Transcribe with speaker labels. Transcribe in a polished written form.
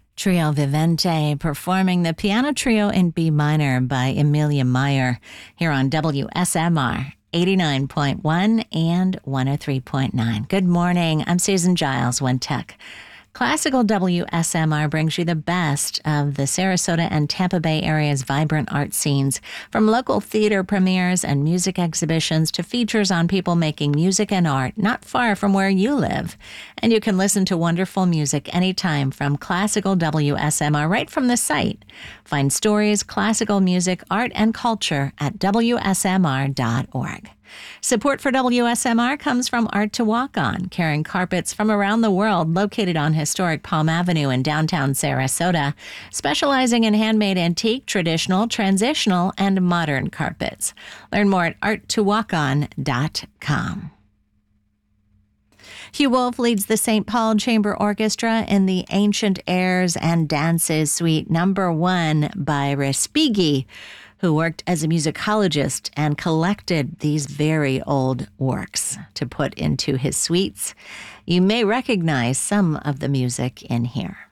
Speaker 1: Trio Vivente performing the piano trio in B minor by Emilia Meyer here on WSMR 89.1 and 103.9. Good morning. I'm Susan Giles, One Tech. Classical WSMR brings you the best of the Sarasota and Tampa Bay area's vibrant art scenes, from local theater premieres and music exhibitions to features on people making music and art not far from where you live. And you can listen to wonderful music anytime from Classical WSMR right from the site. Find stories, classical music, art, and culture at WSMR.org. Support for WSMR comes from Art to Walk On, carrying carpets from around the world, located on historic Palm Avenue in downtown Sarasota, specializing in handmade antique, traditional, transitional, and modern carpets. Learn more at arttowalkon.com. Hugh Wolf leads the St. Paul Chamber Orchestra in the Ancient Airs and Dances Suite No. 1 by Respighi, who worked as a musicologist and collected these very old works to put into his suites. You may recognize some of the music in here.